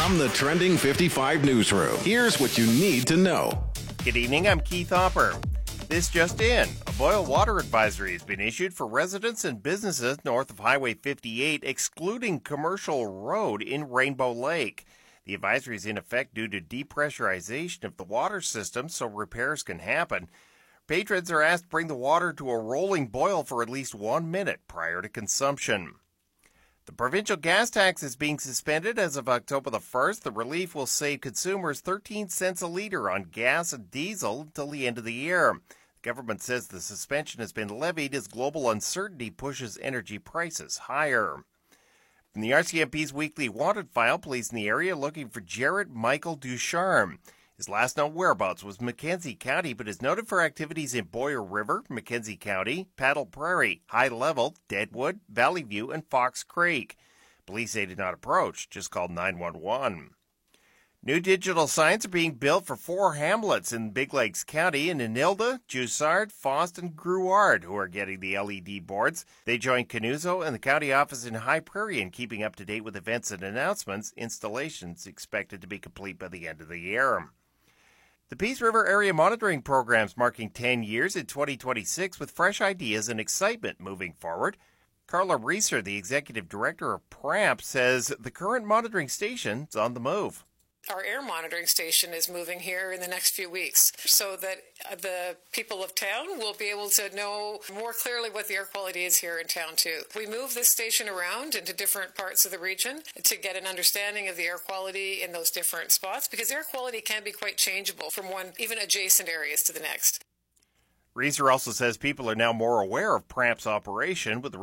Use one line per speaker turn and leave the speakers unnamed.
From the Trending 55 newsroom, here's what you need to know.
Good evening, I'm Keith Hopper. This just in, a boil water advisory has been issued for residents and businesses north of Highway 58, excluding Commercial Road in Rainbow Lake. The advisory is in effect due to depressurization of the water system, so repairs can happen. Patrons are asked to bring the water to a rolling boil for at least 1 minute prior to consumption. The provincial gas tax is being suspended as of October the 1st. The relief will save consumers 13 cents a litre on gas and diesel until the end of the year. The government says the suspension has been levied as global uncertainty pushes energy prices higher. From the RCMP's weekly wanted file, police in the area looking for Jared Michael Ducharme. His last known whereabouts was Mackenzie County, but is noted for activities in Boyer River, Mackenzie County, Paddle Prairie, High Level, Deadwood, Valley View, and Fox Creek. Police say did not approach, just called 911. New digital signs are being built for 4 hamlets in Big Lakes County in Inilda, Jussard, Fost, and Gruard, who are getting the LED boards. They join Canuso and the county office in High Prairie in keeping up to date with events and announcements. Installations expected to be complete by the end of the year. The Peace River Area Monitoring Program's marking 10 years in 2026 with fresh ideas and excitement moving forward. Carla Reeser, the executive director of PRAMP, says the current monitoring station is on the move.
Our air monitoring station is moving here in the next few weeks so that the people of town will be able to know more clearly what the air quality is here in town too. We move this station around into different parts of the region to get an understanding of the air quality in those different spots because air quality can be quite changeable from one even adjacent areas to the next.
Reeser also says people are now more aware of PRAMP's operation with the